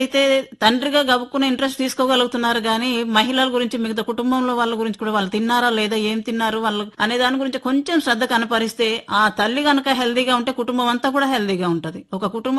అయితే తండ్రిగా గబుక్కున ఇంట్రెస్ట్ తీసుకోగలుగుతున్నారు గానీ, మహిళల గురించి మిగతా కుటుంబంలో వాళ్ళ గురించి కూడా వాళ్ళు తిన్నారా లేదా, ఏం తిన్నారు వాళ్ళు అనే దాని గురించి కొంచెం శ్రద్ధ కనపరిస్తే, ఆ తల్లి గనక హెల్తీగా ఉంటే కుటుంబం అంతా కూడా హెల్తీగా ఉంటది. ఒక కుటుంబం